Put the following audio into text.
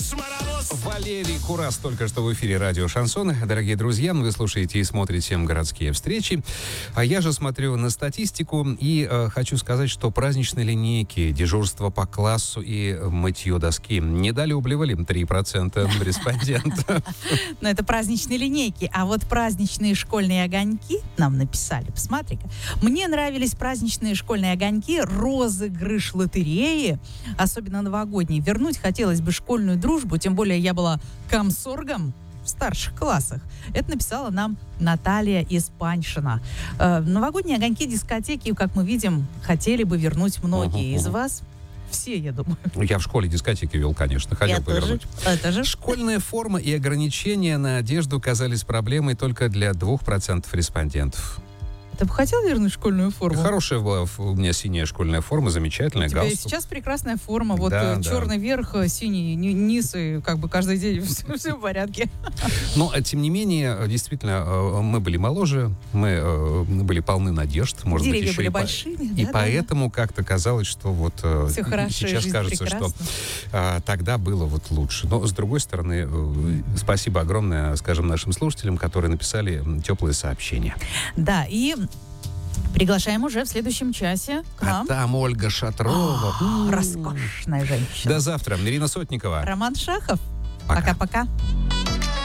Валерий Курас только что в эфире радио «Шансон». Дорогие друзья, вы слушаете и смотрите «Городские встречи». А я же смотрю на статистику и хочу сказать, что праздничные линейки, дежурство по классу и мытье доски недолюбливали 3% респондентов. Но это праздничные линейки. А вот праздничные школьные огоньки нам написали. Посмотри-ка. Мне нравились праздничные школьные огоньки, розыгрыш лотереи, особенно новогодние. Вернуть хотелось бы школьную дружбу, тем более я была комсоргом в старших классах. Это написала нам Наталья из Паньшина. Новогодние огоньки, дискотеки, как мы видим, хотели бы вернуть многие из вас. Все, я думаю. Я в школе дискотеки вел, конечно, хотел бы вернуть. Это же. Школьная форма и ограничения на одежду казались проблемой только для 2% респондентов. Ты бы хотел вернуть школьную форму? Хорошая была у меня синяя школьная форма, замечательная, У тебя галстук. сейчас прекрасная форма. Вот Да, черный верх, синий низ, и как бы каждый день все в порядке. Но, тем не менее, действительно, мы были моложе, мы были полны надежд. Может Деревья быть, еще были и большими. И поэтому как-то казалось, что вот все хорошо, сейчас кажется, что тогда было вот лучше. Но, с другой стороны, спасибо огромное, скажем, нашим слушателям, которые написали теплые сообщения. Да, и приглашаем уже в следующем часе к нам. А там Ольга Шатрова. Роскошная женщина. До завтра. Ирина Сотникова. Роман Шахов. Пока. Пока-пока.